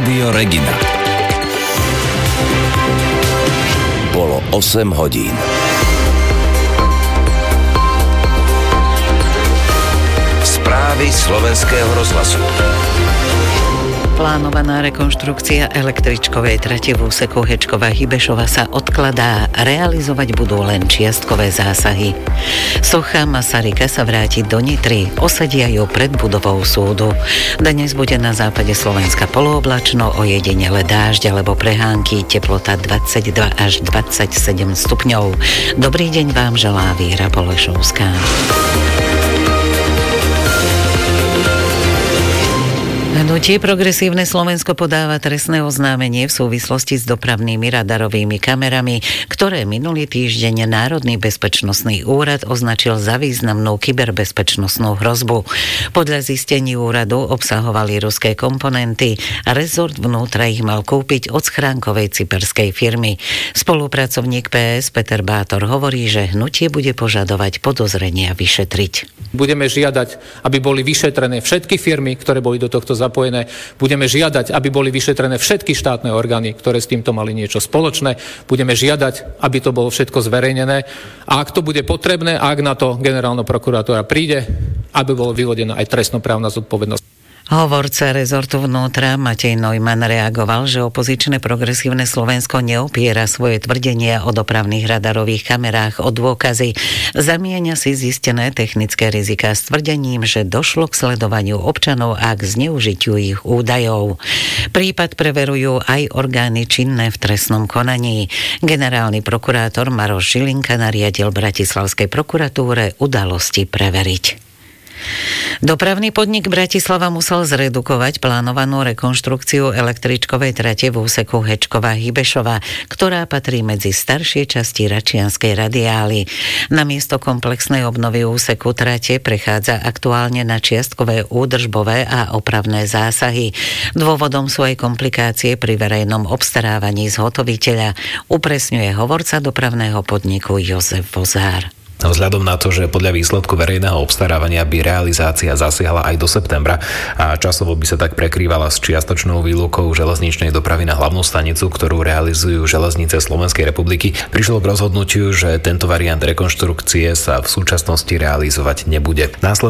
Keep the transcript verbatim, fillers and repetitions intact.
Rádio Regina. Bolo osem hodín. Správy slovenského rozhlasu. Plánovaná rekonštrukcia električkovej trate v úseku Hečková-Hybešova sa odkladá. Realizovať budú len čiastkové zásahy. Socha Masaryka sa vráti do Nitry. Osadia ju pred budovou súdu. Dnes bude na západe Slovenska polooblačno, ojedinele dážď alebo prehánky, teplota dvadsaťdva až dvadsaťsedem stupňov. Dobrý deň vám želá Víra Polešovská. Hnutie Progresívne Slovensko podáva trestné oznámenie v súvislosti s dopravnými radarovými kamerami, ktoré minulý týždeň Národný bezpečnostný úrad označil za významnú kyberbezpečnostnú hrozbu. Podľa zistení úradu obsahovali ruské komponenty a rezort vnútra ich mal kúpiť od schránkovej cyperskej firmy. Spolupracovník pé es Peter Bátor hovorí, že hnutie bude požadovať podozrenia vyšetriť. Budeme žiadať, aby boli vyšetrené všetky firmy, ktoré boli do tohto zapojené. Budeme žiadať, aby boli vyšetrené všetky štátne orgány, ktoré s týmto mali niečo spoločné. Budeme žiadať, aby to bolo všetko zverejnené. A ak to bude potrebné, a ak na to generálna prokuratúra príde, aby bolo vyvodená aj trestnoprávna zodpovednosť. Hovorca rezortu vnútra Matej Neumann reagoval, že opozičné Progresívne Slovensko neopiera svoje tvrdenia o dopravných radarových kamerách o dôkazy. Zamieňa si zistené technické riziká s tvrdením, že došlo k sledovaniu občanov a k zneužitiu ich údajov. Prípad preverujú aj orgány činné v trestnom konaní. Generálny prokurátor Maroš Žilinka nariadil Bratislavskej prokuratúre udalosti preveriť. Dopravný podnik Bratislava musel zredukovať plánovanú rekonštrukciu električkovej trate v úseku Hečková-Hybešova, ktorá patrí medzi staršie časti Račianskej radiály. Namiesto komplexnej obnovy úseku trate prechádza aktuálne na čiastkové údržbové a opravné zásahy. Dôvodom sú aj komplikácie pri verejnom obstarávaní zhotoviteľa, upresňuje hovorca dopravného podniku Jozef Vozár. Vzhľadom na to, že podľa výsledku verejného obstarávania by realizácia zasiahla aj do septembra a časovo by sa tak prekrývala s čiastočnou výlukou železničnej dopravy na hlavnú stanicu, ktorú realizujú železnice Slovenskej republiky, prišlo k rozhodnutiu, že tento variant rekonštrukcie sa v súčasnosti realizovať nebude. Následne